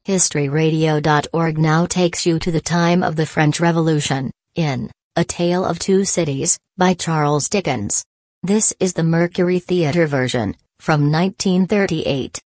HistoryRadio.org now takes you to the time of the French Revolution, in A Tale of Two Cities, by Charles Dickens. This is the Mercury Theatre version, from 1938.